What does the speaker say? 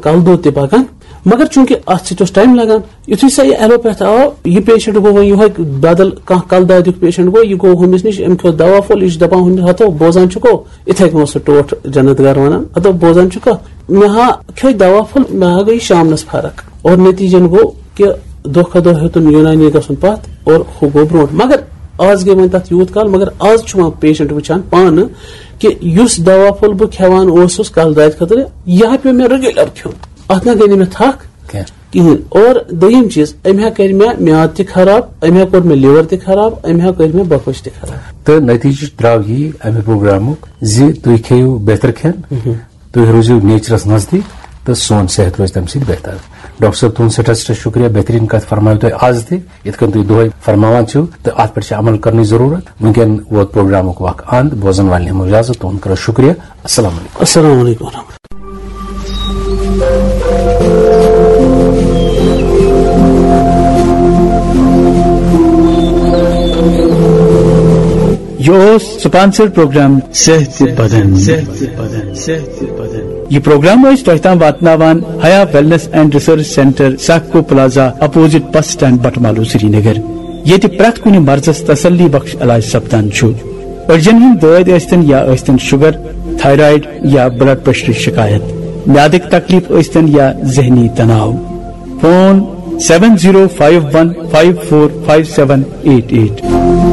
कल दो ते पकान मगर चूंकि अत सत टाइम लगान युथु सा यह एलोपैथ आव यह पेशेंट गो वो बदल कह कल दाद पेशेंट गो यह गो हमिस निश अम खो दवा फुल यह दपा हतो बोजान चुको इथे कनो सो टोट जन्नत घर वन हतो बोजान चुका मे हा खो दवा फुल मे हा गई शामनस फर्क और नतीजन गो कि दो खो हेतुन यूनानी गसन पत और हु गो ब्रोट मगर आज गई वन तथ यूत काल मगर आज छु पेशेंट वुचान पान कि युस दवा फुल बह खेवान ओसुस कल दाद खतर यह पे मे रेगुलर खियोन अत ना गई मे थक कहें और दोयम चीज अमे कर म्याद त खराब अमे कोर मे लिवर त खराब अमे कर मे बकुश त खराब तो नतीज द्राव यह अमे प्रोग्रामुक जी तुम खेव बेहतर खेन तुम रोजो नेचरस नजदीक तो सोन सेहत रोज तम बेहतर डॉक्टर साहब तुम सठा शुक्रिया बेहतरीन कत फरमायो तुम आज तथ तुम दोह फरमान तो अत पे अमल करने जरूरत वनकन वोत प्रोग्रामुक वक अंत बोजन वाले हम इजाजत तुम करो शुक्रिया अस्सलाम वालेकुम यो स्पॉन्सर प्रोग्राम सेहत बदन यह प्रोग्राम तोह वातनावान हया wellness and research centre साको plaza opposite bus stand Batmaloo Srinagar ये प्रत कुन मर्जस तसल्ली बख्श इलाज सपदान अड़जन हंद दद यस्तन या यस्तन शुगर थायराइड या ब्लड प्रेशर शिकायत म्यादिक तकलीफ यस्तन या जहनी तनाव फोन 7051545788